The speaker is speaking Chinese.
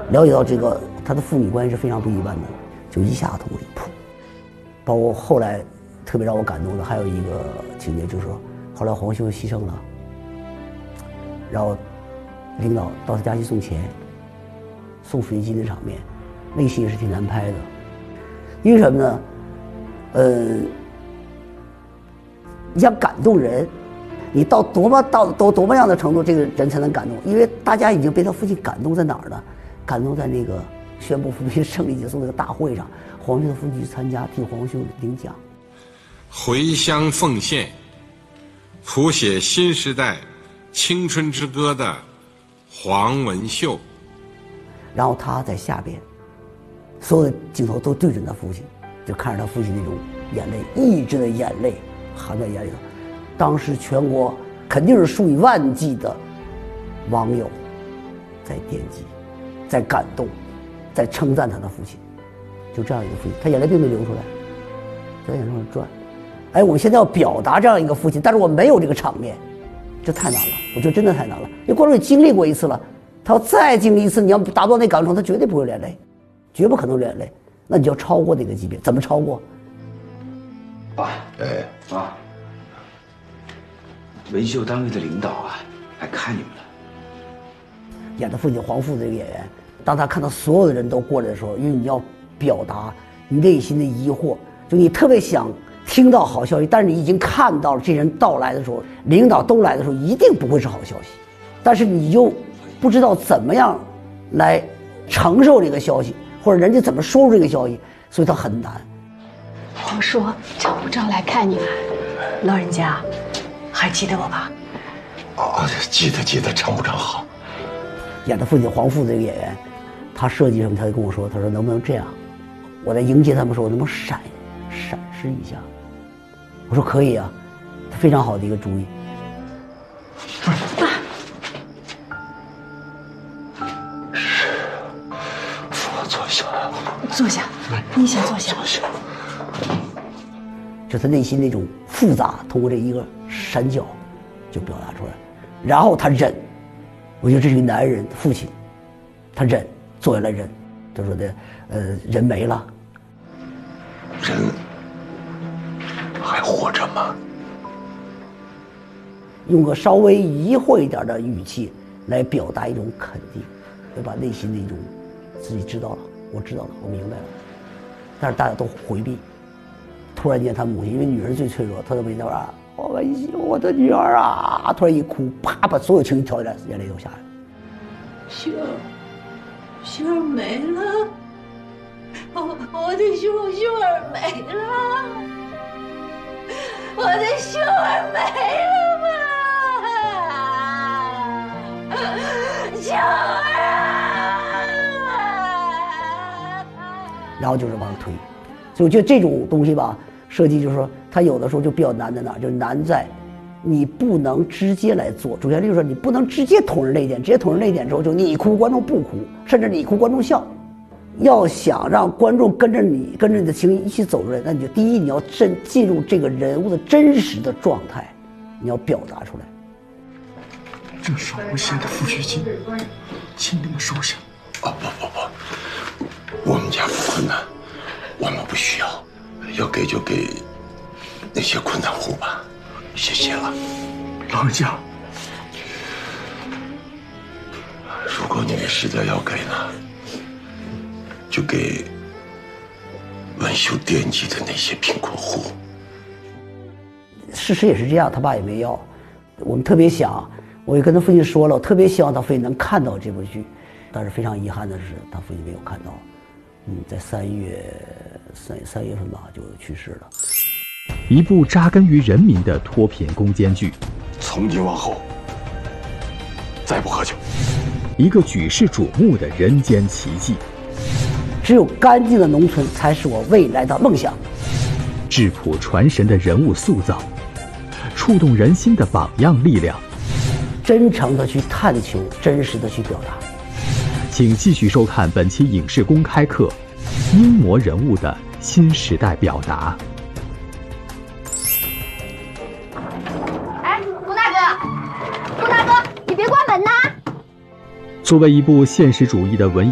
了解到这个他的父女关系是非常不一般的，就一下子往里扑。包括后来特别让我感动的还有一个情节，就是说后来黄修牺牲了，然后领导到他家去送钱，送抚恤金的场面，那个戏也是挺难拍的。因为什么呢？你想感动人，你到多么样的程度，这个人才能感动？因为大家已经被他父亲感动在哪儿呢？感动在那个宣布扶贫胜利结束那个大会上，黄修的父亲去参加，替黄修领奖。 回乡奉献，谱写新时代青春之歌的黄文秀。 然后他在下边，所有的镜头都对准他父亲，就看着他父亲那种眼泪，抑制的眼泪含在眼里头。当时全国肯定是数以万计的网友在点击，在感动，在称赞他的父亲。就这样一个父亲，他眼泪并没流出来，在眼眶上转。哎，我们现在要表达这样一个父亲，但是我没有这个场面，这太难了。我觉得真的太难了，因为观众也经历过一次了，他要再经历一次，你要达不到那感动，他绝对不会流眼泪，绝不可能流眼泪。那你就要超过那个级别，怎么超过？ 爸，妈，文秀单位的领导啊，来看你们了。 演的父亲黄父这个演员，当他看到所有的人都过来的时候，因为你要表达你内心的疑惑，就你特别想听到好消息，但是你已经看到了这人到来的时候，领导都来的时候，一定不会是好消息，但是你又不知道怎么样来承受这个消息，或者人家怎么说出这个消息，所以他很难。 黄叔常不常来看你们，老人家还记得我吧？ 哦，记得，常部长好。 演的父亲黄父这个演员，他设计什么，他就跟我说，他说能不能这样？我在迎接他们时候，我能不能闪失一下？我说可以啊，非常好的一个主意。 爸， 坐下。 坐下，你先坐下。 就他内心那种复杂，通过这一个闪角就表达出来，然后他忍。我觉得这是一个男人父亲，他忍，坐下来忍。他说的，人没了， 人还活着吗？ 用个稍微疑惑一点的语气来表达一种肯定，要把内心的一种自己知道了，我知道了，我明白了。但是大家都回避。突然间，他母亲因为女人最脆弱，她都没那玩意儿。我的女儿啊！突然一哭，啪，把所有情绪挑起来，眼泪都下来了。 秀儿没了，我的秀儿没了，我的秀儿没了吗？秀儿啊！ 然后就是往上推，所以我觉得这种东西吧。设计就是说，它有的时候就比较难在哪儿，就是难在你不能直接来做。主旋律就是说，你不能直接捅人泪点，直接捅人泪点之后，就你哭观众不哭，甚至你哭观众笑。要想让观众跟着你的情绪一起走出来，那你就第一你要进入这个人物的真实的状态，你要表达出来。 这是我们写的抚恤金，请你们收下。不，我们家不困难，我们不需要。要给就给那些困难户吧，谢谢了，老人家。如果你们实在要给呢，就给文秀惦记的那些贫困户。 事实也是这样，他爸也没要。我们特别想，我也跟他父亲说了，我特别希望他父亲能看到这部剧，但是非常遗憾的是，他父亲没有看到。在3月份吧，就去世了。 一部扎根于人民的脱贫攻坚剧， 从今往后，再不喝酒。 一个举世瞩目的人间奇迹。 只有干净的农村才是我未来的梦想。 质朴传神的人物塑造，触动人心的榜样力量。 真诚的去探求，真实的去表达。 请继续收看本期影视公开课《英模人物的新时代表达》。 哎，龚大哥，你别关门呐！ 作为一部现实主义的文艺